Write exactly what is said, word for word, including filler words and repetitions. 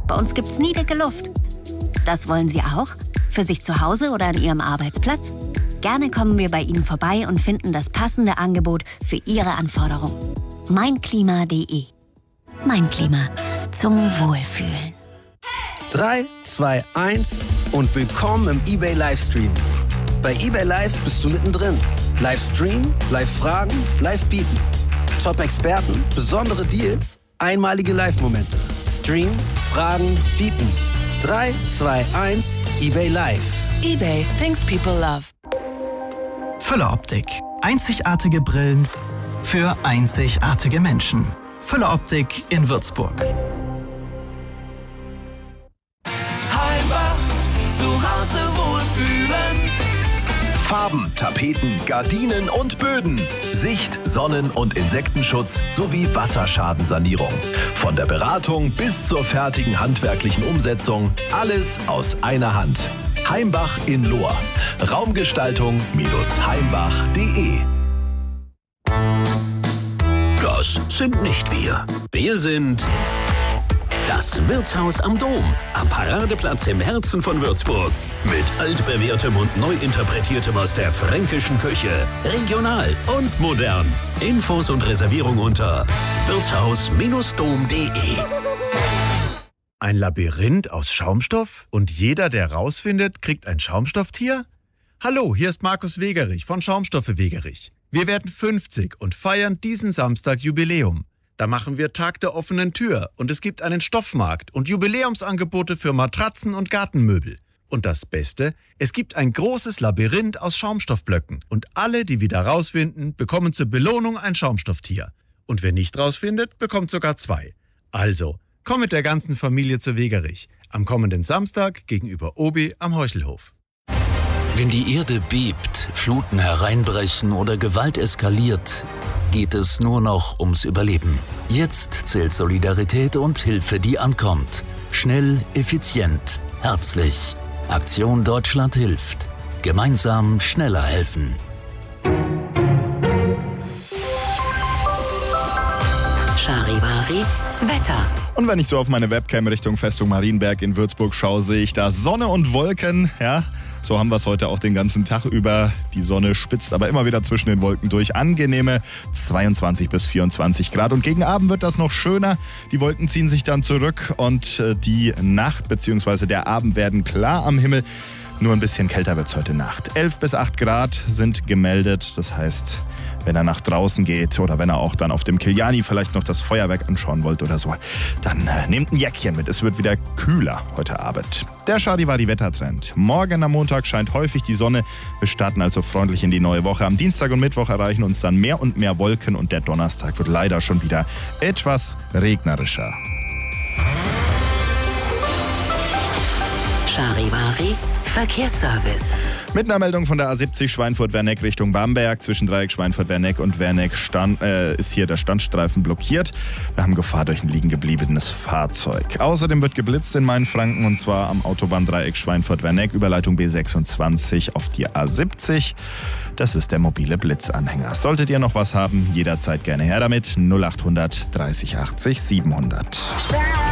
Bei uns gibt's nie dicke Luft. Das wollen Sie auch? Für sich zu Hause oder an Ihrem Arbeitsplatz? Gerne kommen wir bei Ihnen vorbei und finden das passende Angebot für Ihre Anforderungen. meinklima punkt de. Mein Klima. Zum Wohlfühlen. drei, zwei, eins und willkommen im eBay Livestream. Bei eBay Live bist du mittendrin. Livestream, Live-Fragen, Live-Bieten. Top-Experten, besondere Deals, einmalige Live-Momente. Stream, Fragen, Bieten. drei, zwei, eins, eBay Live. eBay, things people love. Fülle Optik. Einzigartige Brillen für einzigartige Menschen. Fülle Optik in Würzburg. Heimbach, zu Hause wohlfühlen. Farben, Tapeten, Gardinen und Böden. Sicht-, Sonnen- und Insektenschutz sowie Wasserschadensanierung. Von der Beratung bis zur fertigen handwerklichen Umsetzung. Alles aus einer Hand. Heimbach in Lohr. Raumgestaltung heimbach punkt de. Das sind nicht wir. Wir sind das Wirtshaus am Dom, am Paradeplatz im Herzen von Würzburg. Mit altbewährtem und neu interpretiertem aus der fränkischen Küche. Regional und modern. Infos und Reservierung unter wirtshaus dom punkt de. Ein Labyrinth aus Schaumstoff? Und jeder, der rausfindet, kriegt ein Schaumstofftier? Hallo, hier ist Markus Wegerich von Schaumstoffe Wegerich. Wir werden fünfzig und feiern diesen Samstag Jubiläum. Da machen wir Tag der offenen Tür und es gibt einen Stoffmarkt und Jubiläumsangebote für Matratzen und Gartenmöbel. Und das Beste, es gibt ein großes Labyrinth aus Schaumstoffblöcken und alle, die wieder rausfinden, bekommen zur Belohnung ein Schaumstofftier. Und wer nicht rausfindet, bekommt sogar zwei. Also, komm mit der ganzen Familie zu Wegerich. Am kommenden Samstag gegenüber Obi am Heuchelhof. Wenn die Erde bebt, Fluten hereinbrechen oder Gewalt eskaliert, geht es nur noch ums Überleben. Jetzt zählt Solidarität und Hilfe, die ankommt. Schnell, effizient, herzlich. Aktion Deutschland hilft. Gemeinsam schneller helfen. Charivari, Wetter. Und wenn ich so auf meine Webcam Richtung Festung Marienberg in Würzburg schaue, sehe ich da Sonne und Wolken. Ja, so haben wir es heute auch den ganzen Tag über. Die Sonne spitzt aber immer wieder zwischen den Wolken durch. Angenehme zweiundzwanzig bis vierundzwanzig Grad. Und gegen Abend wird das noch schöner. Die Wolken ziehen sich dann zurück und die Nacht bzw. der Abend werden klar am Himmel. Nur ein bisschen kälter wird es heute Nacht. elf bis acht Grad sind gemeldet. Das heißt, wenn er nach draußen geht oder wenn er auch dann auf dem Kiliani vielleicht noch das Feuerwerk anschauen wollt oder so, dann äh, nehmt ein Jäckchen mit. Es wird wieder kühler heute Abend. Der Charivari Wettertrend. Morgen am Montag scheint häufig die Sonne. Wir starten also freundlich in die neue Woche. Am Dienstag und Mittwoch erreichen uns dann mehr und mehr Wolken und der Donnerstag wird leider schon wieder etwas regnerischer. Charivari, Verkehrsservice. Mit einer Meldung von der A siebzig Schweinfurt-Werneck Richtung Bamberg. Zwischen Dreieck Schweinfurt-Werneck und Werneck stand, äh, ist hier der Standstreifen blockiert. Wir haben Gefahr durch ein liegen gebliebenes Fahrzeug. Außerdem wird geblitzt in Mainfranken und zwar am Autobahndreieck Schweinfurt-Werneck, Überleitung B sechsundzwanzig auf die A siebzig. Das ist der mobile Blitzanhänger. Solltet ihr noch was haben, jederzeit gerne her damit. null acht hundert dreißig achtzig siebenhundert.